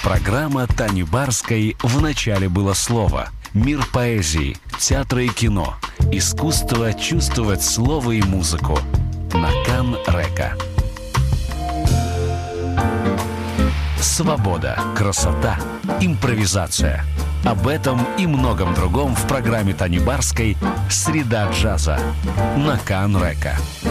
Программа Тани Барской «В начале было слово». Мир поэзии, театра и кино. Искусство чувствовать слово и музыку. На Кан-Река. Свобода, красота, импровизация. Об этом и многом другом в программе Тани Барской «Среда джаза» на Кан-Река.